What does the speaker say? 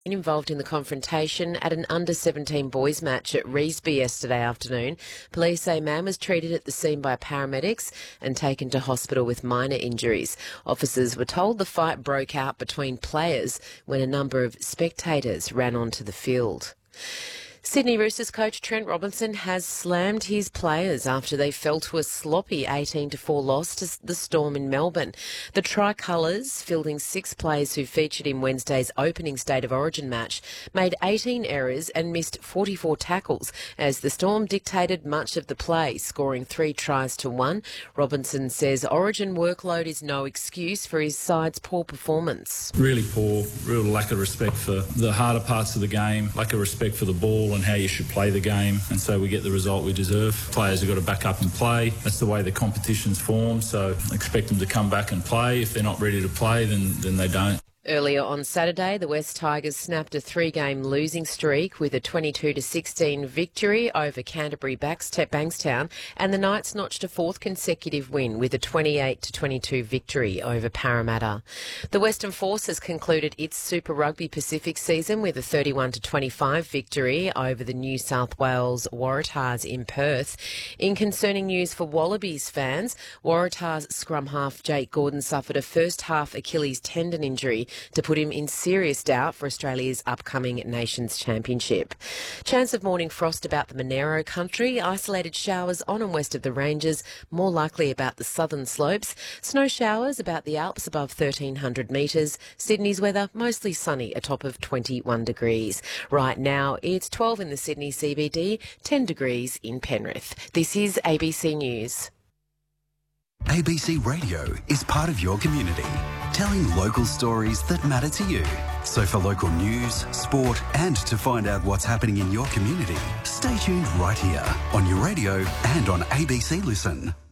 Involved in the confrontation at an under-17 boys match at Revesby yesterday afternoon. Police say a man was treated at the scene by paramedics and taken to hospital with minor injuries. Officers were told the fight broke out between players when a number of spectators ran onto the field. Sydney Roosters coach Trent Robinson has slammed his players after they fell to a sloppy 18-4 loss to the Storm in Melbourne. The Tricolours, fielding 6 players who featured in Wednesday's opening State of Origin match, made 18 errors and missed 44 tackles as the Storm dictated much of the play, scoring 3 tries to 1. Robinson says Origin workload is no excuse for his side's poor performance. Really poor, real lack of respect for the harder parts of the game, lack of respect for the ball and how you should play the game, and so we get the result we deserve. Players have got to back up and play. That's the way the competition's formed, so expect them to come back and play. If they're not ready to play, then they don't. Earlier on Saturday, the West Tigers snapped a 3-game losing streak with a 22-16 victory over Canterbury Bankstown, and the Knights notched a 4th consecutive win with a 28-22 victory over Parramatta. The Western Force has concluded its Super Rugby Pacific season with a 31-25 victory over the New South Wales Waratahs in Perth. In concerning news for Wallabies fans, Waratahs scrum half Jake Gordon suffered a first-half Achilles tendon injury to put him in serious doubt for Australia's upcoming Nations Championship. Chance of morning frost about the Monero country, isolated showers on and west of the ranges, more likely about the southern slopes, snow showers about the Alps above 1,300 metres, Sydney's weather mostly sunny, a top of 21 degrees. Right now it's 12 in the Sydney CBD, 10 degrees in Penrith. This is ABC News. ABC Radio is part of your community, telling local stories that matter to you. So for local news, sport and to find out what's happening in your community, stay tuned right here on your radio and on ABC Listen.